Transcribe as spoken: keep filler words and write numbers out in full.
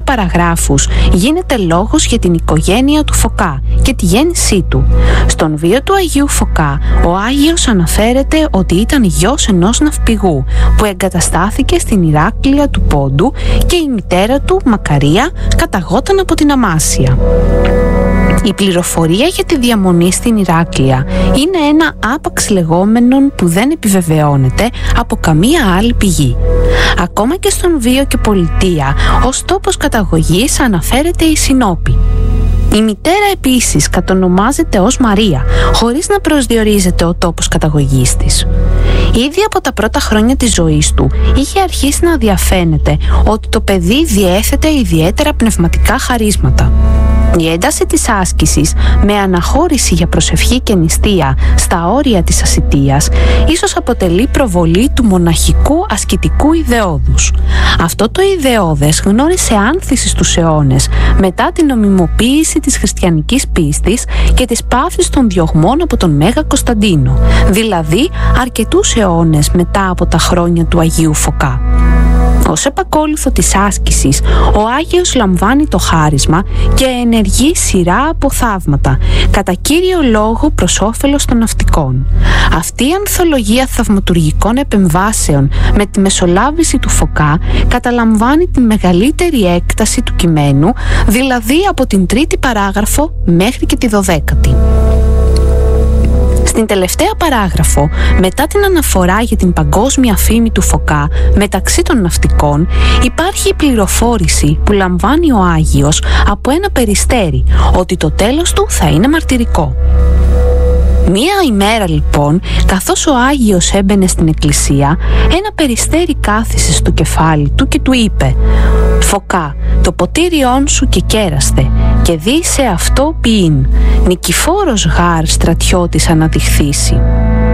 παραγράφους γίνεται λόγος για την οικογένεια του Φωκά και τη γέννησή του. Στον βίο του Αγίου Φωκά, ο Άγιος αναφέρεται ότι ήταν γιος ενός ναυπηγού που εγκαταστάθηκε στην Ηράκλεια του Πόντου και η μητέρα του, Μακαρία, καταγόταν από την Αμάσια. Η πληροφορία για τη διαμονή στην Ηράκλεια είναι ένα άπαξ λεγόμενον που δεν επιβεβαιώνεται από καμία άλλη πηγή. Ακόμα και στον βίο και πολιτεία, ως τόπος καταγωγής αναφέρεται η Συνόπη. Η μητέρα επίσης κατονομάζεται ως Μαρία, χωρίς να προσδιορίζεται ο τόπος καταγωγής της. Ήδη από τα πρώτα χρόνια της ζωής του είχε αρχίσει να διαφαίνεται ότι το παιδί διέθετε ιδιαίτερα πνευματικά χαρίσματα. Η ένταση της άσκησης με αναχώρηση για προσευχή και νηστεία στα όρια της ασιτείας ίσως αποτελεί προβολή του μοναχικού ασκητικού ιδεώδους. Αυτό το ιδεώδες γνώρισε άνθηση στους αιώνες μετά την νομιμοποίηση της χριστιανικής πίστης και της πάυσης των διωγμών από τον Μέγα Κωνσταντίνο, δηλαδή αρκετούς αιώνες μετά από τα χρόνια του Αγίου Φωκά. Ως επακόλουθο της άσκησης, ο Άγιος λαμβάνει το χάρισμα και ενεργεί σειρά από θαύματα, κατά κύριο λόγο προς όφελος των ναυτικών. Αυτή η ανθολογία θαυματουργικών επεμβάσεων με τη μεσολάβηση του Φωκά καταλαμβάνει την μεγαλύτερη έκταση του κειμένου, δηλαδή από την τρίτη παράγραφο μέχρι και τη δωδέκατη. Στην τελευταία παράγραφο, μετά την αναφορά για την παγκόσμια φήμη του Φωκά μεταξύ των ναυτικών, υπάρχει η πληροφόρηση που λαμβάνει ο Άγιος από ένα περιστέρι ότι το τέλος του θα είναι μαρτυρικό. Μία ημέρα λοιπόν, καθώς ο Άγιος έμπαινε στην εκκλησία, ένα περιστέρι κάθισε στο κεφάλι του και του είπε «Φωκά, το ποτήριόν σου και κέραστε και δι σε αυτό ποιήν, νικηφόρος γάρ στρατιώτης αναδειχθήσει».